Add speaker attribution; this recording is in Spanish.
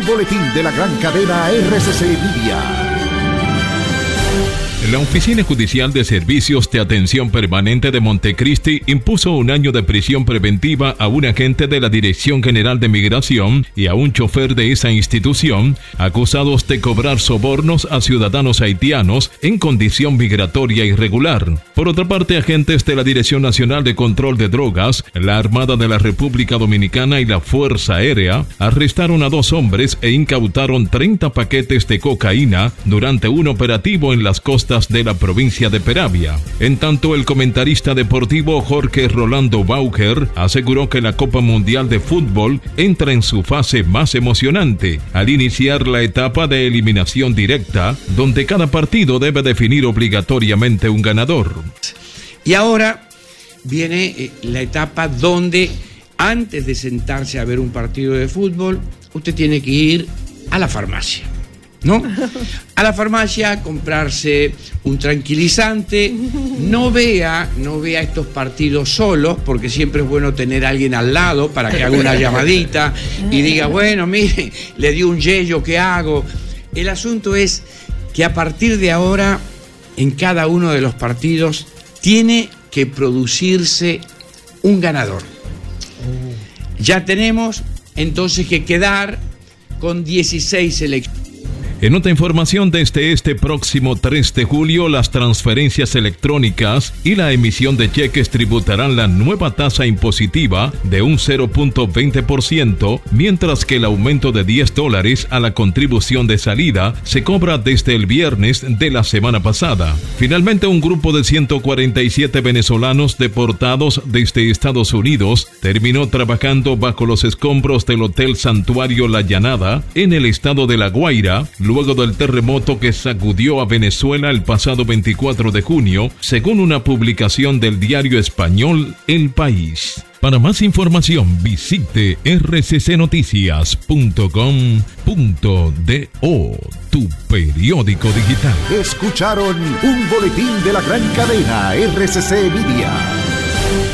Speaker 1: boletín de la gran cadena RCC Media.
Speaker 2: La Oficina Judicial de Servicios de Atención Permanente de Montecristi impuso 1 año de prisión preventiva a un agente de la Dirección General de Migración y a un chofer de esa institución, acusados de cobrar sobornos a ciudadanos haitianos en condición migratoria irregular. Por otra parte, agentes de la Dirección Nacional de Control de Drogas, la Armada de la República Dominicana y la Fuerza Aérea arrestaron a 2 hombres e incautaron 30 paquetes de cocaína durante un operativo en las costas de la provincia de Peravia. En tanto, el comentarista deportivo Jorge Rolando Baucher aseguró que la Copa Mundial de Fútbol entra en su fase más emocionante al iniciar la etapa de eliminación directa, donde cada partido debe definir obligatoriamente un ganador.
Speaker 3: Y ahora viene la etapa donde, antes de sentarse a ver un partido de fútbol, usted tiene que ir a la farmacia, ¿no? A la farmacia a comprarse un tranquilizante. No vea estos partidos solos, porque siempre es bueno tener a alguien al lado para que haga una llamadita y diga, bueno, mire, le dio un yello, ¿qué hago? El asunto es que a partir de ahora, en cada uno de los partidos, tiene que producirse un ganador. Ya tenemos entonces que quedar con 16 selecciones.
Speaker 2: En otra información, desde este próximo 3 de julio, las transferencias electrónicas y la emisión de cheques tributarán la nueva tasa impositiva de un 0.20%, mientras que el aumento de $10 a la contribución de salida se cobra desde el viernes de la semana pasada. Finalmente, un grupo de 147 venezolanos deportados desde Estados Unidos terminó trabajando bajo los escombros del Hotel Santuario La Llanada en el estado de La Guaira, luego del terremoto que sacudió a Venezuela el pasado 24 de junio, según una publicación del diario español El País. Para más información, visite rccnoticias.com.do, tu periódico digital.
Speaker 1: Escucharon un boletín de la gran cadena RCC Media.